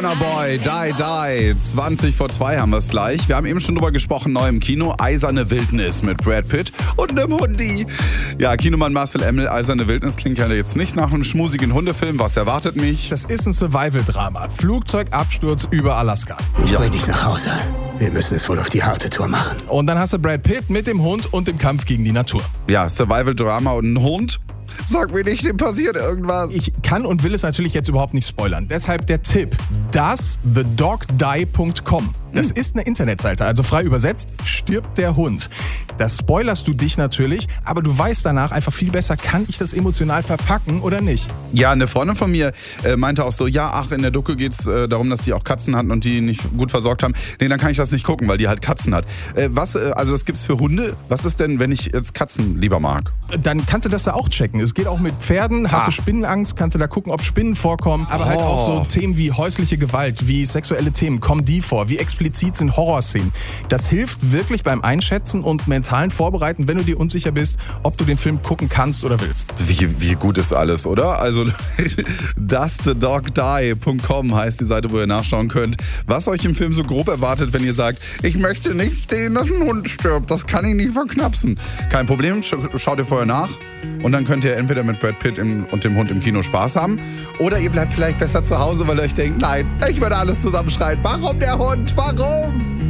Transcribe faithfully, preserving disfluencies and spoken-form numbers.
Burna Boy, Die Die. zwanzig vor zwei haben wir es gleich. Wir haben eben schon drüber gesprochen, neu im Kino. Eiserne Wildnis mit Brad Pitt und einem Hundi. Ja, Kinomann Marcel Emmel, Eiserne Wildnis klingt ja jetzt nicht nach einem schmusigen Hundefilm. Was erwartet mich? Das ist ein Survival-Drama. Flugzeugabsturz über Alaska. Ich bring dich nach Hause. Wir müssen es wohl auf die harte Tour machen. Und dann hast du Brad Pitt mit dem Hund und dem Kampf gegen die Natur. Ja, Survival-Drama und ein Hund. Sag mir nicht, dem passiert irgendwas. Ich kann und will es natürlich jetzt überhaupt nicht spoilern. Deshalb der Tipp. das the dog die punkt com. Das hm. ist eine Internetseite, also frei übersetzt, stirbt der Hund. Da spoilerst du dich natürlich, aber du weißt danach einfach viel besser, kann ich das emotional verpacken oder nicht? Ja, eine Freundin von mir äh, meinte auch so, ja, ach, in der Doku geht es äh, darum, dass die auch Katzen hatten und die nicht gut versorgt haben. Nee, dann kann ich das nicht gucken, weil die halt Katzen hat. Äh, was, äh, also das gibt's für Hunde. Was ist denn, wenn ich jetzt Katzen lieber mag? Dann kannst du das da auch checken. Es geht auch mit Pferden. Hast ah. du Spinnenangst, kannst du da gucken, ob Spinnen vorkommen. Aber oh. halt auch so Themen wie häusliche Gewalt, wie sexuelle Themen, kommen die vor? Wie explizit sind Horrorszenen? Das hilft wirklich beim Einschätzen und mentalen Vorbereiten, wenn du dir unsicher bist, ob du den Film gucken kannst oder willst. Wie, wie gut ist alles, oder? Also das the dog die punkt com heißt die Seite, wo ihr nachschauen könnt, was euch im Film so grob erwartet, wenn ihr sagt, ich möchte nicht sehen, dass ein Hund stirbt. Das kann ich nicht verknapsen. Kein Problem, schaut ihr vorher nach und dann könnt ihr entweder mit Brad Pitt im, und dem Hund im Kino Spaß haben oder ihr bleibt vielleicht besser zu Hause, weil ihr euch denkt, nein, ich werde alles zusammenschreien. Warum der Hund? Warum?